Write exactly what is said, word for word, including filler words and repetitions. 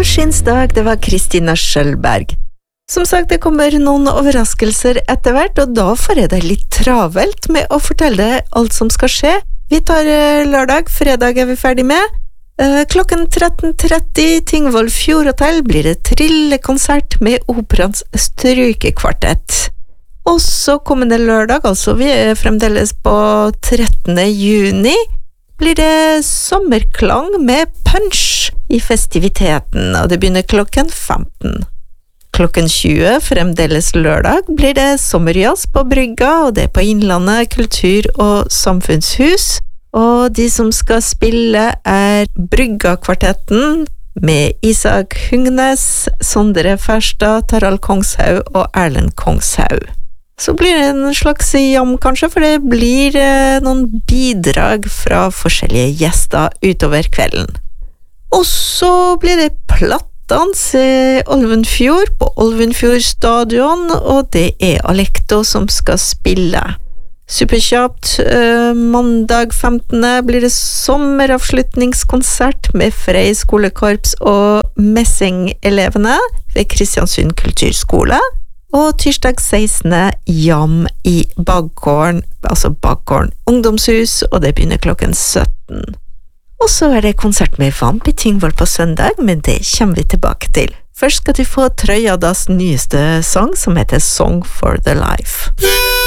Solskinnsdag, det var Kristina Schjølberg. Som sagt, det kommer noen overraskelser etter hvert, og da får jeg det litt travelt med å fortelle deg alt som skal skje. Vi tar lørdag, fredag er vi ferdig med. Klokken tretten tretti, Tingvoll Fjordhotell, blir det trillekonsert med Operans strykekvartett. Og så kommende lørdag, altså vi er fremdeles på trettende juni, blir det sommerklang med punch i festiviteten, og det begynner klokken femten. Klokken tjue, fremdeles lørdag, blir det sommerjazz på Brygga, og det er på Innlandet kultur- og samfunnshus. Og de som skal spille er Brygga-kvartetten med Isak Hungnes, Sondre Ferstad, Tarald Kongshaug og Erlend Kongshaug. Så blir det en slags jam kanskje, for det blir eh, noen bidrag fra forskjellige gjester utover kvelden. Og så blir det platt dans i Olvenfjord på Olvenfjord stadion, og det er Alekto som skal spille. Superkjapt, eh, mandag femtende blir det sommeravslutningskonsert med Frei skolekorps og Messingelevene ved Kristiansund kulturskole, og tirsdag sekstende jam i Bakgården, altså Bakgården ungdomshus, og det begynner klokken sytten. Og så er det konsert med Vamp i Tingvoll på søndag, men det kommer vi tilbake til. Først skal du få Trøyadas nyeste sang, som heter Song for the Life.